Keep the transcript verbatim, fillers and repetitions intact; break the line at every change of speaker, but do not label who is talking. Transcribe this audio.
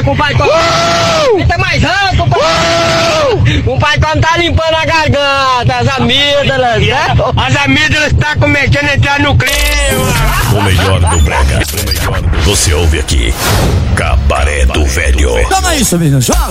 agora, compadre. Uh! Tá mais alto, compadre. Compadre, quando tá limpando a garganta, as amígdalas, né? As amígdalas tá começando a entrar no clima.
O melhor do brega, o melhor do... Você ouve aqui, Cabaré do Velho.
Toma isso, menino, joga!